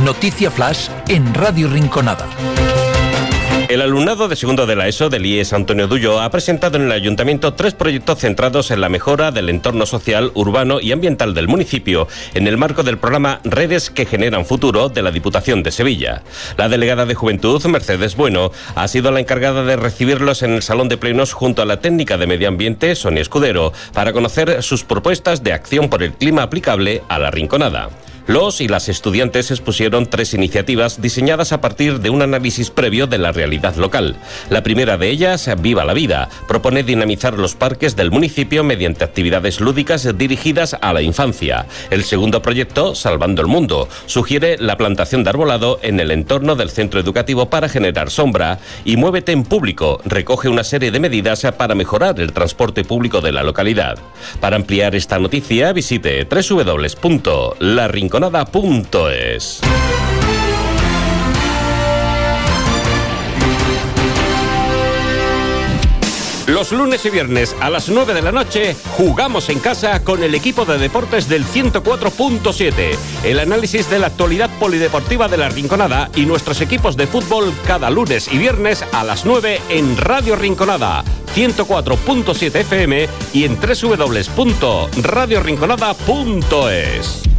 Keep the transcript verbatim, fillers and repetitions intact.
Noticia Flash en Radio Rinconada. El alumnado de segundo de la ESO del I E S Antonio Dullo ha presentado en el Ayuntamiento tres proyectos centrados en la mejora del entorno social, urbano y ambiental del municipio, en el marco del programa Redes que Generan Futuro de la Diputación de Sevilla. La delegada de Juventud, Mercedes Bueno, ha sido la encargada de recibirlos en el Salón de Plenos junto a la técnica de Medio Ambiente, Sonia Escudero, para conocer sus propuestas de acción por el clima aplicable a la Rinconada. Los y las estudiantes expusieron tres iniciativas diseñadas a partir de un análisis previo de la realidad local. La primera de ellas, Viva la Vida, propone dinamizar los parques del municipio mediante actividades lúdicas dirigidas a la infancia. El segundo proyecto, Salvando el Mundo, sugiere la plantación de arbolado en el entorno del centro educativo para generar sombra. Y Muévete en Público recoge una serie de medidas para mejorar el transporte público de la localidad. Para ampliar esta noticia, visite doble u doble u doble u punto la rinconada punto es. Los lunes y viernes a las nueve de la noche jugamos en casa con el equipo de deportes del ciento cuatro punto siete. El análisis de la actualidad polideportiva de la Rinconada y nuestros equipos de fútbol cada lunes y viernes a las nueve en Radio Rinconada, ciento cuatro punto siete F M y en doble u doble u doble u punto radio rinconada punto es.